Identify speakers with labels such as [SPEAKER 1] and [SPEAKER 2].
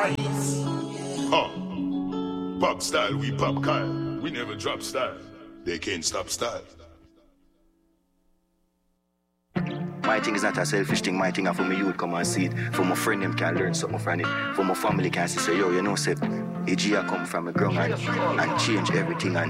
[SPEAKER 1] Pop style, we pop Kyle. We never drop style. They can't stop style.
[SPEAKER 2] My thing is not a selfish thing. My thing is for me youth come and see it. For my friend them can learn something from it. For my family can say yo, you know say AG come from a ground and change everything and